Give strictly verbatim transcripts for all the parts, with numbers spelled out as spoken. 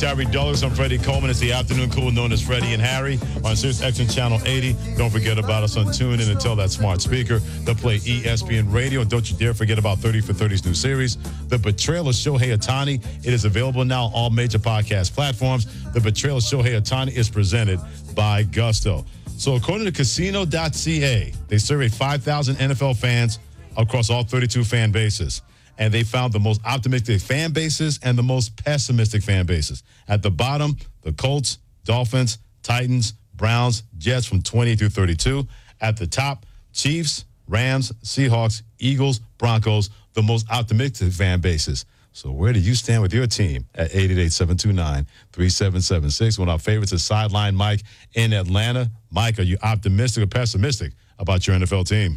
Harry Douglas. I'm Freddie Coleman. It's the afternoon cool known as Freddie and Harry on Sirius X M Channel eighty. Don't forget about us on TuneIn and tell that smart speaker to play E S P N Radio. And don't you dare forget about thirty for thirty's new series, The Betrayal of Shohei Ohtani. It is available now on all major podcast platforms. The Betrayal of Shohei Ohtani is presented by Gusto. So according to casino dot c a, they surveyed five thousand N F L fans across all thirty-two fan bases. And they found the most optimistic fan bases and the most pessimistic fan bases. At the bottom, the Colts, Dolphins, Titans, Browns, Jets from twenty through thirty-two. At the top, Chiefs, Rams, Seahawks, Eagles, Broncos, the most optimistic fan bases. So where do you stand with your team? At eight eight eight, seven two nine, three seven seven six. One of our favorites is Sideline Mike in Atlanta. Mike, are you optimistic or pessimistic about your N F L team?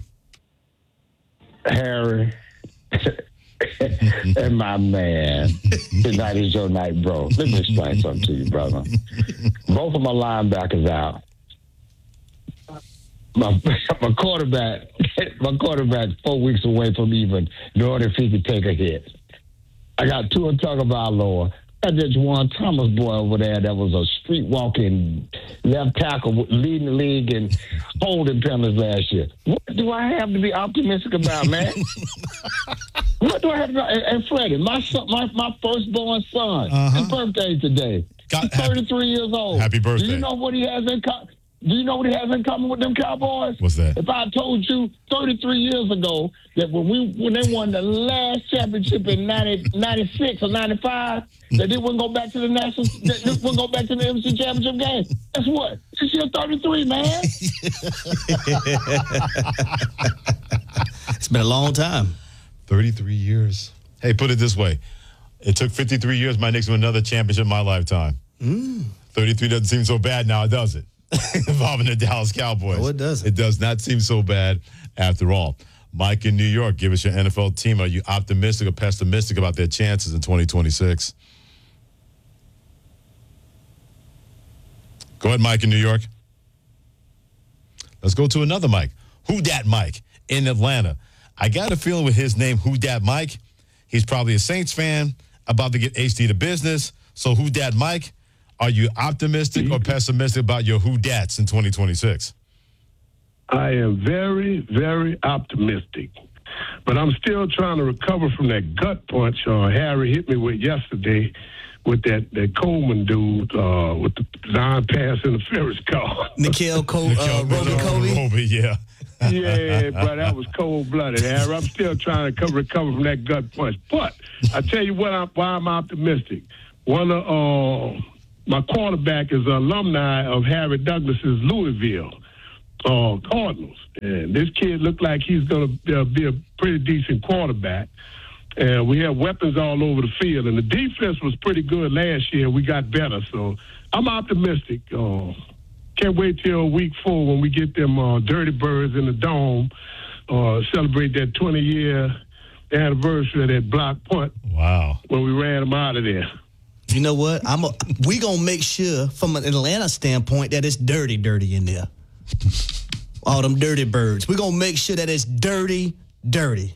Harry. And my man, tonight is your night, bro. Let me explain something to you, brother. Both of my linebackers out. My, my quarterback, my quarterback, four weeks away from even knowing if he could take a hit. I got Tua Tagovailoa. I just one Thomas boy over there that was a street walking left tackle leading the league in holding penalties last year. What do I have to be optimistic about, man? What do I have to be? And, and Freddie, my son, my, my firstborn son, uh-huh. His birthday today. God, He's thirty-three happy, years old. Happy birthday. Do you know what he has in common? Do you know what he has in common with them Cowboys? What's that? If I told you thirty-three years ago that when we when they won the last championship in ninety, ninety-six or ninety-five, that they wouldn't go back to the national, that they wouldn't go back to the M C championship game. Guess what? This year thirty-three, man. It's been a long time. thirty-three years. Hey, put it this way. It took fifty-three years, my Knicks win another championship in my lifetime. Mm. thirty-three doesn't seem so bad now, does it? Involving the Dallas Cowboys. No, it doesn't. It does not seem so bad after all. Mike in New York, give us your N F L team. Are you optimistic or pessimistic about their chances in twenty twenty-six? Go ahead, Mike in New York. Let's go to another Mike. Who Dat Mike in Atlanta? I got a feeling with his name, Who Dat Mike, he's probably a Saints fan, about to get H D to business. So Who Dat Mike? Are you optimistic or pessimistic about your Who Dats in twenty twenty-six? I am very, very optimistic. But I'm still trying to recover from that gut punch uh, Harry hit me with yesterday with that, that Coleman dude uh, with the non-pass interference call. Nikhil Cole, uh, Roby Coley? Roby, yeah. Yeah, but that was cold-blooded, Harry. I'm still trying to recover, recover from that gut punch. But I tell you what, I'm, why I'm optimistic. One of... Uh, My quarterback is an alumni of Harry Douglas's Louisville uh, Cardinals. And this kid looked like he's going to uh, be a pretty decent quarterback. And we have weapons all over the field. And the defense was pretty good last year. We got better. So I'm optimistic. Uh, can't wait till week four when we get them uh, Dirty Birds in the Dome, uh, celebrate that twenty-year anniversary of that block punt. Wow. When we ran them out of there. You know what? I'm a, we gonna make sure, from an Atlanta standpoint, that it's dirty, dirty in there. All them dirty birds. We're gonna make sure that it's dirty, dirty.